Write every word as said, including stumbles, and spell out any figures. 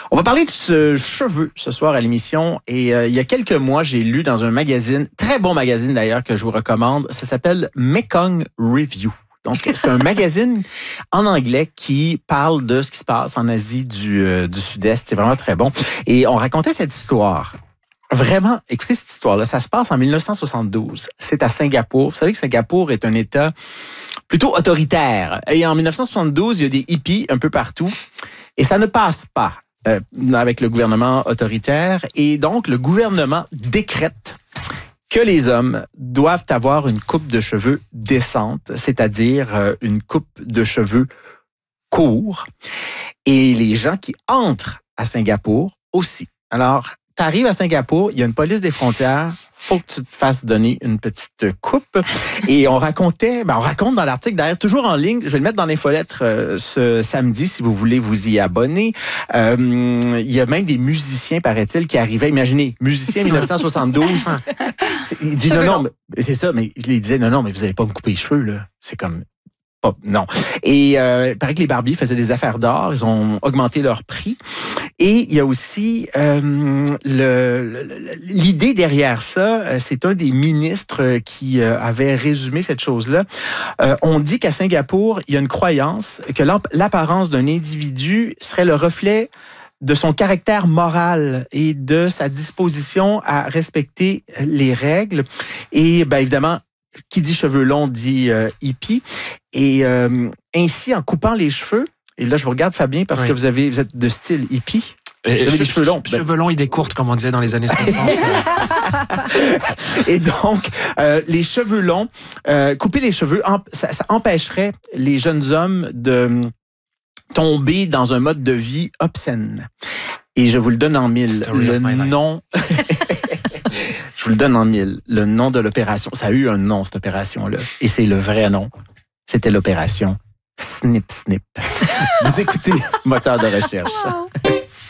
On va parler de ce cheveu ce soir à l'émission. Et euh, il y a quelques mois, j'ai lu dans un magazine, très bon magazine d'ailleurs, que je vous recommande. Ça s'appelle Mekong Review. Donc, c'est un magazine en anglais qui parle de ce qui se passe en Asie du, euh, du Sud-Est. C'est vraiment très bon. Et on racontait cette histoire. Vraiment, écoutez cette histoire-là. Ça se passe en mille neuf cent soixante-douze. C'est à Singapour. Vous savez que Singapour est un État plutôt autoritaire. Et en mille neuf cent soixante-douze, il y a des hippies un peu partout. Et ça ne passe pas euh, avec le gouvernement autoritaire. Et donc, le gouvernement décrète que les hommes doivent avoir une coupe de cheveux décente, c'est-à-dire euh, une coupe de cheveux courts. Et les gens qui entrent à Singapour aussi. Alors, tu arrives à Singapour, il y a une police des frontières, faut que tu te fasses donner une petite coupe. Et on racontait, ben on raconte dans l'article derrière, toujours en ligne, je vais le mettre dans l'infolettre euh, ce samedi si vous voulez vous y abonner. Euh, il y a même des musiciens, paraît-il, qui arrivaient. Imaginez, musicien mille neuf cent soixante-douze. Il dit non, non, mais c'est ça, mais il disait non, non, mais vous allez pas me couper les cheveux, là. C'est comme... Oh, non. Et euh, il paraît que les barbiers faisaient des affaires d'or. Ils ont augmenté leur prix. Et il y a aussi euh, le, le, l'idée derrière ça, c'est un des ministres qui euh, avait résumé cette chose-là. Euh, on dit qu'à Singapour, il y a une croyance que l'apparence d'un individu serait le reflet de son caractère moral et de sa disposition à respecter les règles. Et bien évidemment, qui dit cheveux longs dit euh, hippie. Et euh, ainsi, en coupant les cheveux, et là, je vous regarde, Fabien, parce oui. que vous, avez, vous êtes de style hippie. Et vous avez des cheveux longs. Ben... Cheveux longs, idées courtes, comme on disait dans les années soixante. Et donc, euh, les cheveux longs, euh, couper les cheveux, ça, ça empêcherait les jeunes hommes de tomber dans un mode de vie obscène. Et je vous le donne en mille. Le nom... Je vous le donne en mille. Le nom de l'opération. Ça a eu un nom, cette opération-là. Et c'est le vrai nom. C'était l'opération Snip Snip. Vous écoutez Moteur de recherche.